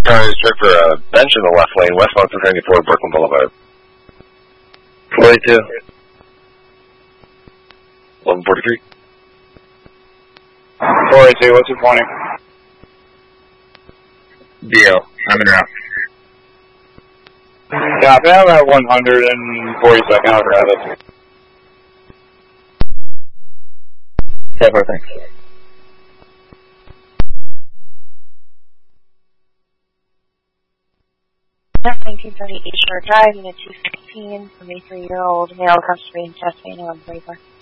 Straight for a bench in the left lane, westbound 274 Brooklyn Boulevard. 42. 1143. 42, what's your pointing? Deal. I'm en route. Copy, I'm at 142nd, I'll grab it. 10-4, thanks. 1930 East Shore Drive, Unit 216, from a 3-year-old male across the street in chest pain, 144.